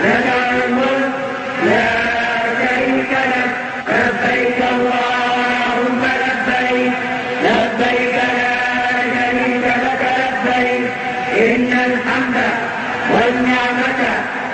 لك الملك لا شريك لك لبيك اللهم لبيك لبيك لا شريك لك لبيك إن الحمد والنعمة